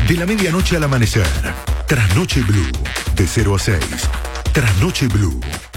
De la medianoche al amanecer. Trasnoche Blue. De 0 a 6. Trasnoche Blue.